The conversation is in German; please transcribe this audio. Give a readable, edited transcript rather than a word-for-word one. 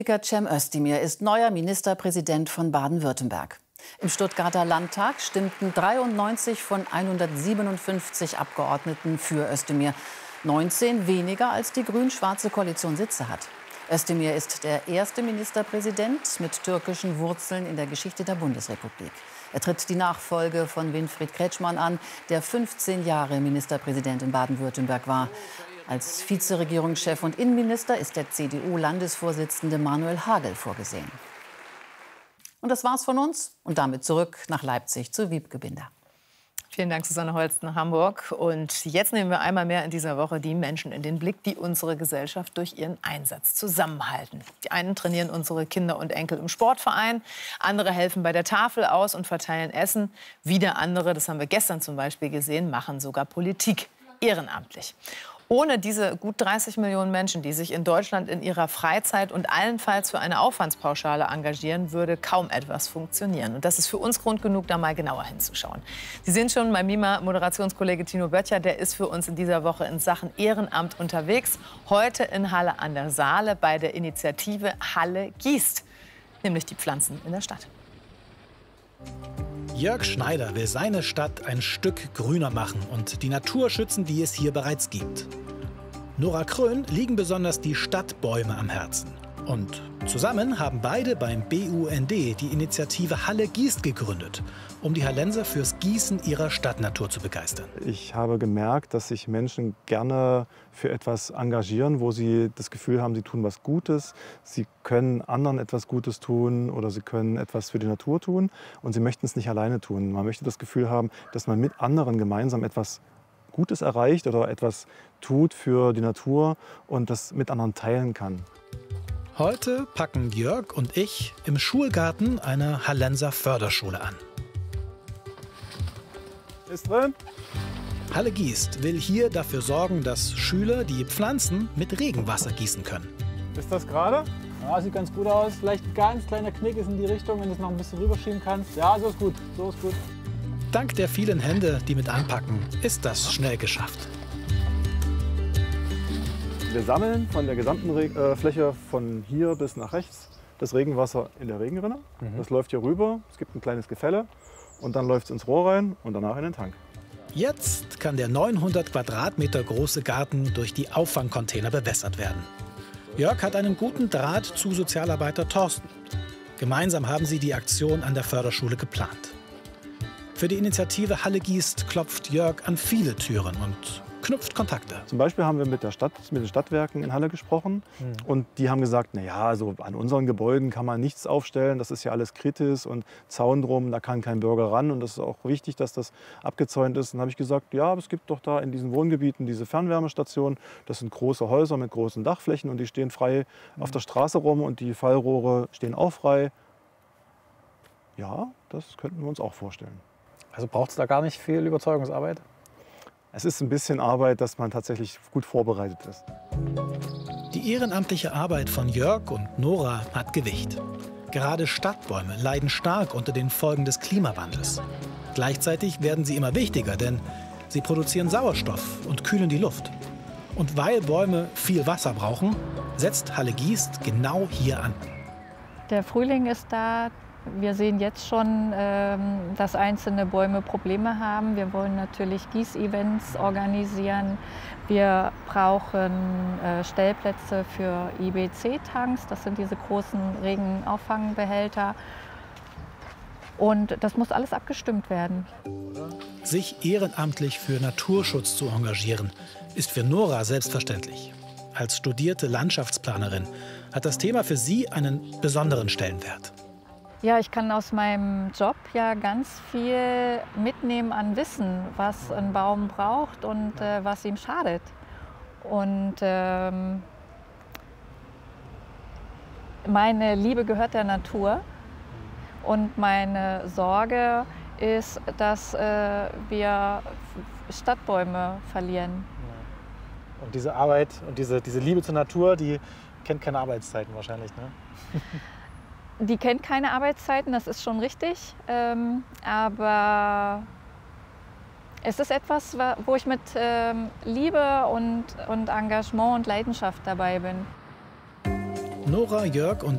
Cem Özdemir ist neuer Ministerpräsident von Baden-Württemberg. Im Stuttgarter Landtag stimmten 93 von 157 Abgeordneten für Özdemir. 19 weniger als die grün-schwarze Koalition Sitze hat. Özdemir ist der erste Ministerpräsident mit türkischen Wurzeln in der Geschichte der Bundesrepublik. Er tritt die Nachfolge von Winfried Kretschmann an, der 15 Jahre Ministerpräsident in Baden-Württemberg war. Als Vizeregierungschef und Innenminister ist der CDU-Landesvorsitzende Manuel Hagel vorgesehen. Und das war's von uns. Und damit zurück nach Leipzig zu Wiebke Binder. Vielen Dank, Susanne Holst nach Hamburg. Und jetzt nehmen wir einmal mehr in dieser Woche die Menschen in den Blick, die unsere Gesellschaft durch ihren Einsatz zusammenhalten. Die einen trainieren unsere Kinder und Enkel im Sportverein, andere helfen bei der Tafel aus und verteilen Essen. Wieder andere, das haben wir gestern zum Beispiel gesehen, machen sogar Politik ehrenamtlich. Ohne diese gut 30 Millionen Menschen, die sich in Deutschland in ihrer Freizeit und allenfalls für eine Aufwandspauschale engagieren, würde kaum etwas funktionieren. Und das ist für uns Grund genug, da mal genauer hinzuschauen. Sie sehen schon, mein Mima-Moderationskollege Tino Böttcher, der ist für uns in dieser Woche in Sachen Ehrenamt unterwegs. Heute in Halle an der Saale bei der Initiative Halle gießt, nämlich die Pflanzen in der Stadt. Jörg Schneider will seine Stadt ein Stück grüner machen und die Natur schützen, die es hier bereits gibt. Nora Krön liegen besonders die Stadtbäume am Herzen. Und zusammen haben beide beim BUND die Initiative Halle gießt gegründet, um die Hallenser fürs Gießen ihrer Stadtnatur zu begeistern. Ich habe gemerkt, dass sich Menschen gerne für etwas engagieren, wo sie das Gefühl haben, sie tun was Gutes, sie können anderen etwas Gutes tun oder sie können etwas für die Natur tun und sie möchten es nicht alleine tun. Man möchte das Gefühl haben, dass man mit anderen gemeinsam etwas Gutes erreicht oder etwas tut für die Natur und das mit anderen teilen kann. Heute packen Jörg und ich im Schulgarten einer Hallenser Förderschule an. Ist drin? Halle gießt will hier dafür sorgen, dass Schüler die Pflanzen mit Regenwasser gießen können. Ist das gerade? Ja, sieht ganz gut aus. Vielleicht ein ganz kleiner Knick ist in die Richtung, wenn du es noch ein bisschen rüberschieben kannst. Ja, so ist gut. So ist gut. Dank der vielen Hände, die mit anpacken, ist das schnell geschafft. Wir sammeln von der gesamten Fläche von hier bis nach rechts das Regenwasser in der Regenrinne. Das läuft hier rüber, es gibt ein kleines Gefälle und dann läuft es ins Rohr rein und danach in den Tank. Jetzt kann der 900 Quadratmeter große Garten durch die Auffangcontainer bewässert werden. Jörg hat einen guten Draht zu Sozialarbeiter Thorsten. Gemeinsam haben sie die Aktion an der Förderschule geplant. Für die Initiative Halle gießt klopft Jörg an viele Türen und knüpft Kontakte. Zum Beispiel haben wir mit den Stadtwerken in Halle gesprochen und die haben gesagt, na ja, also an unseren Gebäuden kann man nichts aufstellen, das ist ja alles kritisch und Zaun drum, da kann kein Bürger ran und das ist auch wichtig, dass das abgezäunt ist. Dann habe ich gesagt, ja, aber es gibt doch da in diesen Wohngebieten diese Fernwärmestationen, das sind große Häuser mit großen Dachflächen und die stehen frei auf der Straße rum und die Fallrohre stehen auch frei. Ja, das könnten wir uns auch vorstellen. Also braucht es da gar nicht viel Überzeugungsarbeit? Es ist ein bisschen Arbeit, dass man tatsächlich gut vorbereitet ist. Die ehrenamtliche Arbeit von Jörg und Nora hat Gewicht. Gerade Stadtbäume leiden stark unter den Folgen des Klimawandels. Gleichzeitig werden sie immer wichtiger, denn sie produzieren Sauerstoff und kühlen die Luft. Und weil Bäume viel Wasser brauchen, setzt Halle gießt genau hier an. Der Frühling ist da. Wir sehen jetzt schon, dass einzelne Bäume Probleme haben. Wir wollen natürlich Gießevents organisieren. Wir brauchen Stellplätze für IBC-Tanks. Das sind diese großen Regenauffangbehälter. Und das muss alles abgestimmt werden. Sich ehrenamtlich für Naturschutz zu engagieren, ist für Nora selbstverständlich. Als studierte Landschaftsplanerin hat das Thema für sie einen besonderen Stellenwert. Ja, ich kann aus meinem Job ja ganz viel mitnehmen an Wissen, was ein Baum braucht und was ihm schadet. Und meine Liebe gehört der Natur und meine Sorge ist, dass wir Stadtbäume verlieren. Und diese Arbeit und diese Liebe zur Natur, die kennt keine Arbeitszeiten wahrscheinlich, ne? Die kennt keine Arbeitszeiten, das ist schon richtig, aber es ist etwas, wo ich mit Liebe und Engagement und Leidenschaft dabei bin. Nora, Jörg und